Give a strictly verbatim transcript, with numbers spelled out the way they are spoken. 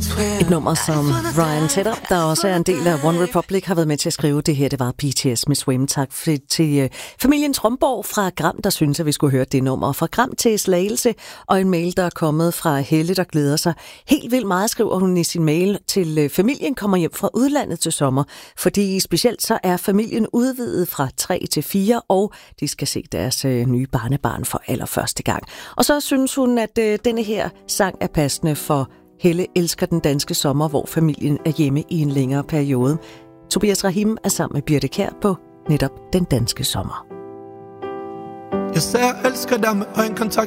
Et nummer, som Ryan Tedder, der også er en del af One Republic, har været med til at skrive. Det her, det var B T S med Swim. Tak for, til uh, familien Tromborg fra Gram, der synes, at vi skulle høre det nummer. Fra Gram til Slagelse, og en mail, der er kommet fra Helle, der glæder sig helt vildt meget, skriver hun i sin mail til uh, familien kommer hjem fra udlandet til sommer. Fordi specielt så er familien udvidet fra tre til fire, og de skal se deres uh, nye barnebarn for allerførste gang. Og så synes hun, at uh, denne her sang er passende for Helle elsker den danske sommer, hvor familien er hjemme i en længere periode. Tobias Rahim er sammen med Birte Kjær på netop den danske sommer. Jeg ser, jeg elsker dig med øjenkontakt.